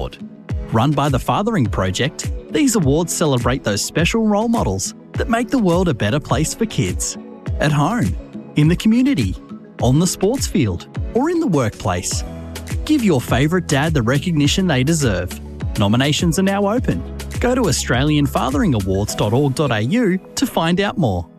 Run by the Fathering Project, these awards celebrate those special role models that make the world a better place for kids. At home, in the community, on the sports field, or in the workplace. Give your favourite dad the recognition they deserve. Nominations are now open. Go to AustralianFatheringawards.org.au to find out more.